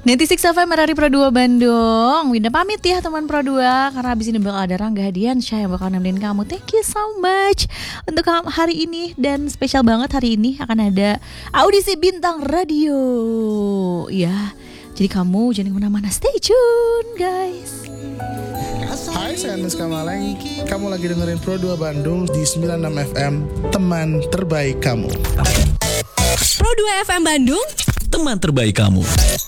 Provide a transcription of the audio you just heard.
96 FM RRI Pro 2 Bandung. Winda pamit ya teman Pro 2, karena abis ini bakal ada Rangga Hadiansyah yang bakal nemenin kamu. Thank you so much untuk hari ini. Dan spesial banget hari ini akan ada audisi bintang radio. Ya, jadi kamu jangan kemana-mana, stay tune guys. Hai, saya Anis Kamaleng. Kamu lagi dengerin Pro 2 Bandung di 96 FM, teman terbaik kamu. Pro 2 FM Bandung, teman terbaik kamu.